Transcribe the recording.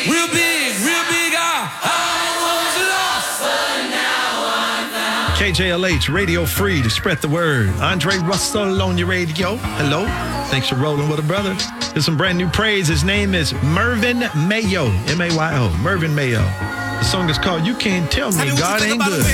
real big. I was lost, but now I'm found. KJLH, Radio Free to spread the word. Andre Russell on your radio. Hello. Thanks for rolling with a brother. There's some brand new praise. His name is Mervin Mayo. M-A-Y-O. Mervin Mayo. The song is called You Can't Tell Me God Ain't Good.